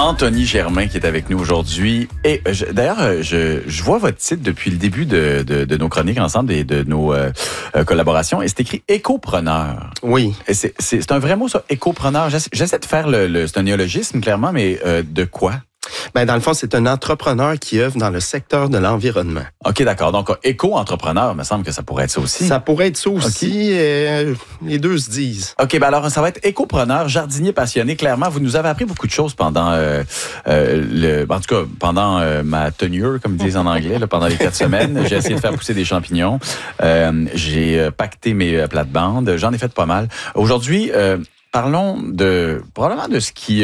Anthony Germain qui est avec nous aujourd'hui. Et d'ailleurs, je vois votre titre depuis le début de nos chroniques ensemble et de nos collaborations. Et c'est écrit écopreneur. Oui. Et c'est un vrai mot, ça, écopreneur. J'essaie de faire c'est un néologisme, clairement, mais de quoi? Ben, dans le fond, c'est un entrepreneur qui œuvre dans le secteur de l'environnement. OK, d'accord. Donc, éco-entrepreneur, il me semble que ça pourrait être ça aussi. Ça pourrait être ça aussi. Okay. Les deux se disent. OK, ben alors, ça va être écopreneur, jardinier passionné. Clairement, vous nous avez appris beaucoup de choses pendant en tout cas, pendant ma tenure, comme ils disent en anglais, là, pendant les 4 semaines. J'ai essayé de faire pousser des champignons. J'ai pacté mes plates-bandes. J'en ai fait pas mal. Aujourd'hui, parlons probablement de ce qui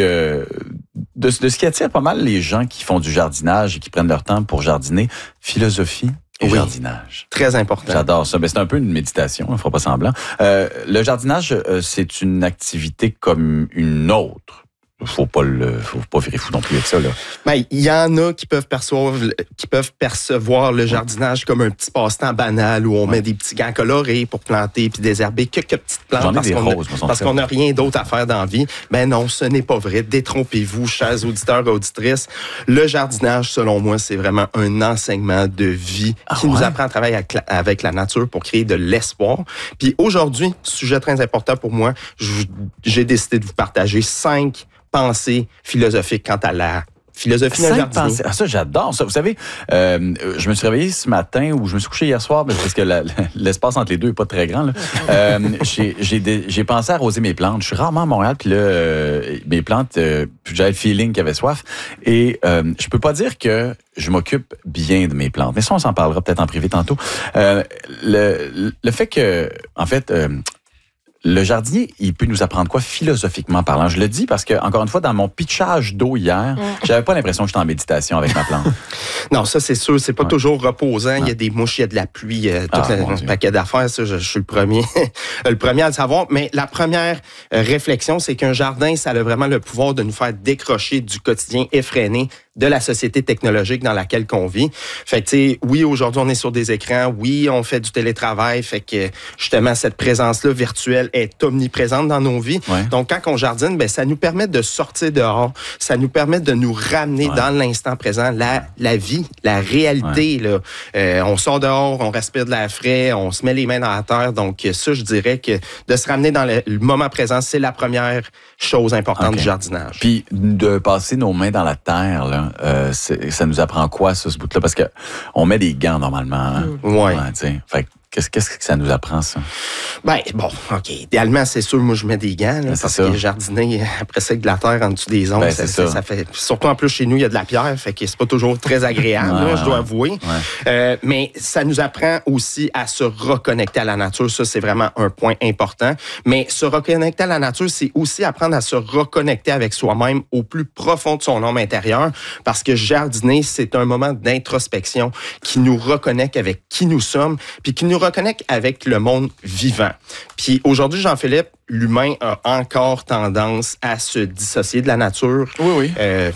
attire pas mal les gens qui font du jardinage et qui prennent leur temps pour jardiner. Philosophie et jardinage. Très important. J'adore ça. Ben, c'est un peu une méditation, on ne fera pas semblant. Le jardinage, c'est une activité comme une autre. Faut pas virer fou non plus avec ça, là. Ben, il y en a qui peuvent percevoir le jardinage comme un petit passe-temps banal où on met des petits gants colorés pour planter puis désherber quelques petites plantes. J'en ai des roses, parce qu'on n'a rien d'autre à faire dans la vie. Ben non, ce n'est pas vrai. Détrompez-vous, chers auditeurs et auditrices. Le jardinage, selon moi, c'est vraiment un enseignement de vie qui nous apprend à travailler avec la nature pour créer de l'espoir. Puis aujourd'hui, sujet très important pour moi, j'ai décidé de vous partager 5 pensées philosophiques quant à la philosophie d'un jardinier. Ça, j'adore ça. Vous savez, je me suis réveillé ce matin ou je me suis couché hier soir parce que l'espace entre les deux n'est pas très grand. Là. J'ai pensé à arroser mes plantes. Je suis rarement à Montréal, puis là, mes plantes, j'avais le feeling qu'il y avait soif. Et je peux pas dire que je m'occupe bien de mes plantes. Mais ça, on s'en parlera peut-être en privé tantôt. Le fait que, en fait... le jardinier, il peut nous apprendre quoi philosophiquement parlant? Je le dis parce que, encore une fois, dans mon pitchage d'eau hier, j'avais pas l'impression que j'étais en méditation avec ma plante. Non, ça, c'est sûr. C'est pas toujours reposant. Il y a des mouches, il y a de la pluie, un paquet d'affaires. Ça, je suis le premier à le savoir. Mais la première réflexion, c'est qu'un jardin, ça a vraiment le pouvoir de nous faire décrocher du quotidien effréné de la société technologique dans laquelle on vit. Fait que, tu sais, oui, aujourd'hui, on est sur des écrans. Oui, on fait du télétravail. Fait que, justement, cette présence-là virtuelle est omniprésente dans nos vies. Ouais. Donc, quand on jardine, ben, ça nous permet de sortir dehors. Ça nous permet de nous ramener dans l'instant présent, la vie, la réalité. Là. On sort dehors, on respire de l'air frais, on se met les mains dans la terre. Donc, ça, je dirais que de se ramener dans le moment présent, c'est la première chose importante du jardinage. Puis, de passer nos mains dans la terre, là, ça nous apprend quoi, ça, ce bout-là? Parce que on met des gants, normalement. Hein? Oui. Fait que qu'est-ce que ça nous apprend, ça? Ben, bon, OK. Idéalement, c'est sûr, moi, je mets des gants, là, parce que jardiner, après ça, avec de la terre en dessous des ongles, ça fait... Surtout, en plus, chez nous, il y a de la pierre, fait que c'est pas toujours très agréable, là, je dois avouer. Ouais. Mais ça nous apprend aussi à se reconnecter à la nature. Ça, c'est vraiment un point important. Mais se reconnecter à la nature, c'est aussi apprendre à se reconnecter avec soi-même au plus profond de son homme intérieur, parce que jardiner, c'est un moment d'introspection qui nous reconnecte avec qui nous sommes, puis qui nous reconnecte avec le monde vivant. Puis aujourd'hui, Jean-Philippe, l'humain a encore tendance à se dissocier de la nature. Oui.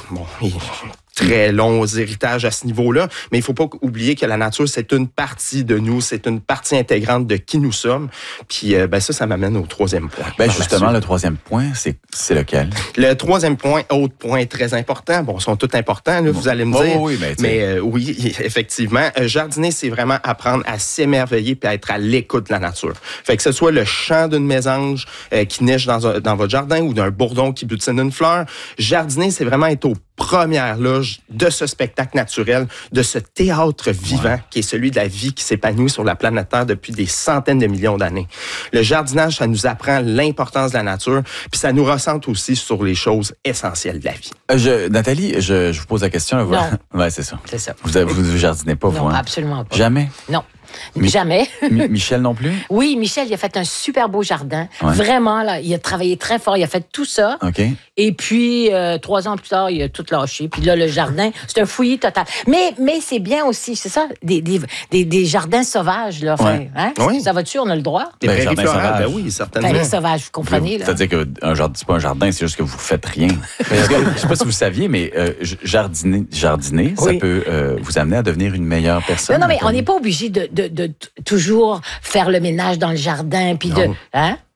Très longs héritages à ce niveau-là, mais il faut pas oublier que la nature, c'est une partie de nous, c'est une partie intégrante de qui nous sommes. Puis ça m'amène au 3e point. Ben justement, le 3e point, c'est lequel? Le 3e point, autre point très important, ils sont tous importants, là, vous allez me dire. Oui, effectivement, jardiner, c'est vraiment apprendre à s'émerveiller puis à être à l'écoute de la nature. Fait que ce soit le chant d'une mésange qui niche dans votre jardin ou d'un bourdon qui butine une fleur, jardiner, c'est vraiment être aux premières loges de ce spectacle naturel, de ce théâtre vivant qui est celui de la vie qui s'épanouit sur la planète Terre depuis des centaines de millions d'années. Le jardinage, ça nous apprend l'importance de la nature, puis ça nous recentre aussi sur les choses essentielles de la vie. Nathalie, je vous pose la question. Là, non. Ouais, c'est ça. C'est ça. Vous jardinez pas, non, vous? Non, absolument pas. Jamais? Non. Jamais. Michel non plus? Oui, Michel, il a fait un super beau jardin. Ouais. Vraiment, là, il a travaillé très fort. Il a fait tout ça. OK. Et puis, 3 ans plus tard, il a tout lâché. Puis là, le jardin, c'est un fouillis total. Mais c'est bien aussi, c'est ça, des jardins sauvages, là. Ouais. Hein? Oui. Ça va dessus, on a le droit? Des prairies florales, oui, certainement. Prairies sauvages, vous comprenez, là? C'est-à-dire que c'est pas un jardin, c'est juste que vous faites rien. Je sais pas si vous saviez, mais jardiner, ça peut vous amener à devenir une meilleure personne. Non, mais on n'est pas obligé de toujours faire le ménage dans le jardin, puis hein?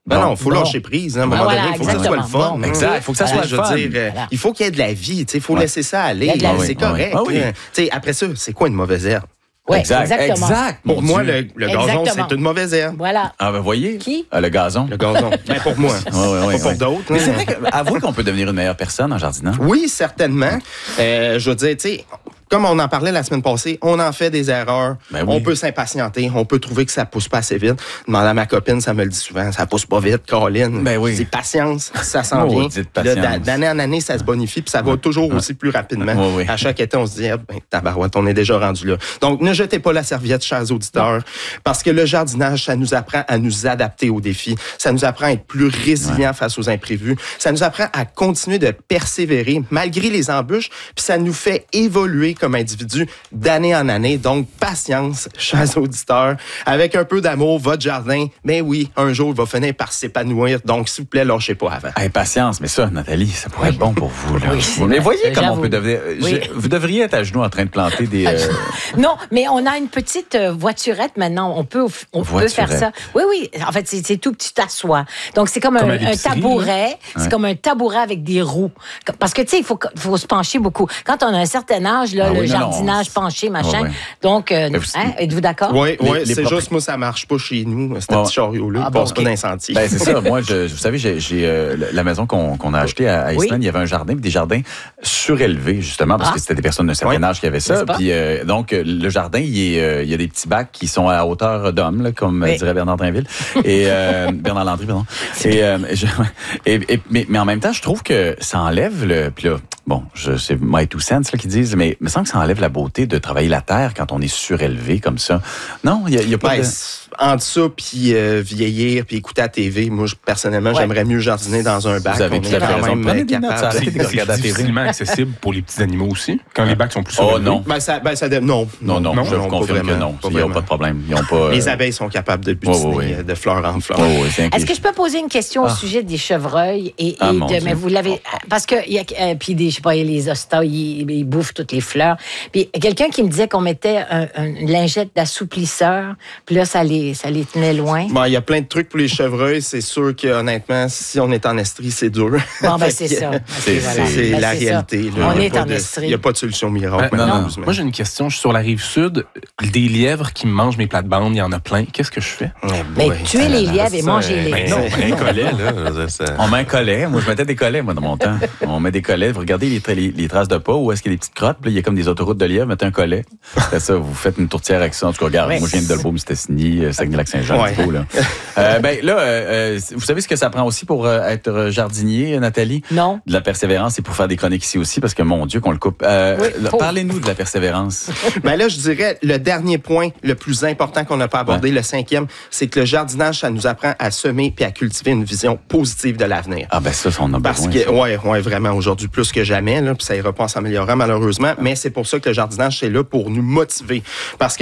Ben non, il faut lâcher prise. À un moment donné, il faut que ça soit le fun. Exact, il faut que ça soit le fun. Il faut qu'il y ait de la vie. Il faut laisser ça aller. C'est correct. Après ça, c'est quoi une mauvaise herbe? Oui, exact. Pour moi, le gazon, c'est une mauvaise herbe. Voilà. Ah, ben voyez. Qui? Le gazon. Le gazon. Ben, pour moi. Pas pour d'autres. Mais c'est vrai avouez qu'on peut devenir une meilleure personne en jardinant. Oui, certainement. Je veux dire, tu sais, comme on en parlait la semaine passée, on en fait des erreurs. Ben oui. On peut s'impatienter. On peut trouver que ça pousse pas assez vite. Demande à ma copine, ça me le dit souvent. Ça pousse pas vite, Caroline. Ben oui. C'est patience, ça s'en vient. D'année en année, ça se bonifie, puis ça va toujours aussi plus rapidement. À chaque été, on se dit, tabarouette, on est déjà rendu là. Donc, ne jetez pas la serviette, chers auditeurs, parce que le jardinage, ça nous apprend à nous adapter aux défis. Ça nous apprend à être plus résilients face aux imprévus. Ça nous apprend à continuer de persévérer malgré les embûches, puis ça nous fait évoluer comme individu d'année en année. Donc, patience, chers auditeurs. Avec un peu d'amour, votre jardin, mais oui, un jour, il va finir par s'épanouir. Donc, s'il vous plaît, lâchez pas avant. Patience, mais ça, Nathalie, ça pourrait être bon pour vous. Là. Mais voyez comment on peut devenir... Vous devriez être à genoux en train de planter des... Non, mais on a une petite voiturette maintenant. On peut faire ça. Oui. En fait, c'est tout petit, tu t'assois. Donc, c'est comme un tabouret. C'est comme un tabouret avec des roues. Parce que, tu sais, il faut se pencher beaucoup. Quand on a un certain âge, là, le jardinage penché, machin. Ouais. Donc, êtes-vous d'accord? Oui, c'est juste, moi, ça marche pas chez nous. C'est un petit chariot-là. Il passe pas d'incendie. Ben, c'est ça. Moi, vous savez, j'ai la maison qu'on a achetée à Iceland, il y avait un jardin, puis des jardins surélevés, justement, parce que c'était des personnes d'un certain âge qui avaient ça. Puis, donc, le jardin, il y a des petits bacs qui sont à hauteur d'homme, comme dirait Bernard Drinville. Et Bernard Landry, pardon. Mais en même temps, je trouve que ça enlève le... Puis là, bon, c'est My Two Cents qui disent, mais il me semble que ça enlève la beauté de travailler la terre quand on est surélevé comme ça. Non, il y a pas de... Entre ça, puis vieillir, puis écouter la TV, moi, personnellement, j'aimerais mieux jardiner dans un bac. Vous avez tout à fait raison. Prenez des notes, ça arrêtez de regarder la TV. C'est difficilement accessible pour les petits animaux aussi, quand les bacs sont plus surélevés. non. Non, je vous confirme que non. Il n'y a pas de problème. Les abeilles sont capables de butiner de fleur en fleur. Est-ce que je peux poser une question au sujet des chevreuils mais vous l'avez... Parce que, puis je sais pas, les hostas, ils bouffent toutes les fleurs. Puis quelqu'un qui me disait qu'on mettait une lingette d'assouplisseur, puis là, ça les tenait loin. Il y a plein de trucs pour les chevreuils. C'est sûr que, honnêtement, si on est en Estrie, c'est dur. Bon, c'est ça. C'est la réalité. On est en Estrie. Il n'y a pas de solution miracle. Moi, j'ai une question. Je suis sur la rive sud. Des lièvres qui mangent mes plates-bandes, il y en a plein. Qu'est-ce que je fais? Mais tuer les lièvres et manger-les. Non, un collet, là. On met un collet. Moi, je mettais des collets, moi, dans mon temps. On met des collets. Vous regardez les traces de pas, où est-ce qu'il y a des petites crottes. Puis il y a comme des autoroutes de lièvres. Mettez un collet. Après ça, vous faites une tourtière avec ça. En tout cas, regarde, moi, je viens de Dolbeau-Mistassini, Saguenay-Lac-Saint-Jean. Vous savez ce que ça prend aussi pour être jardinier, Nathalie? Non. De la persévérance et pour faire des chroniques ici aussi, parce que, mon Dieu, qu'on le coupe. Parlez-nous de la persévérance. Là, je dirais, le dernier point, le plus important qu'on n'a pas abordé, le 5e, c'est que le jardinage, ça nous apprend à semer puis à cultiver une vision positive de l'avenir. Ah, ça, on a besoin. Parce que, vraiment, aujourd'hui, plus que jamais, puis ça ira pas en s'améliorant, malheureusement, mais c'est pour ça que le jardinage, c'est là pour nous motiver. Parce que